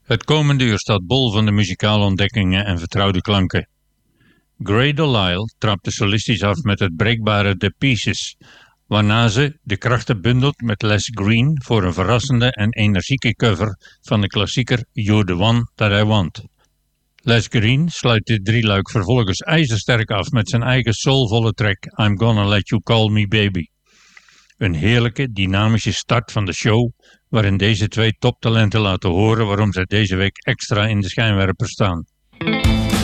Het komende uur staat bol van de muzikale ontdekkingen en vertrouwde klanken. Grey Delisle trapte solistisch af met het breekbare The Pieces, waarna ze de krachten bundelt met Les Green voor een verrassende en energieke cover van de klassieker You're the One That I Want. Les Green sluit dit drieluik vervolgens ijzersterk af met zijn eigen soulvolle track I'm Gonna Let You Call Me Baby. Een heerlijke, dynamische start van de show, waarin deze twee toptalenten laten horen waarom zij deze week extra in de schijnwerper staan.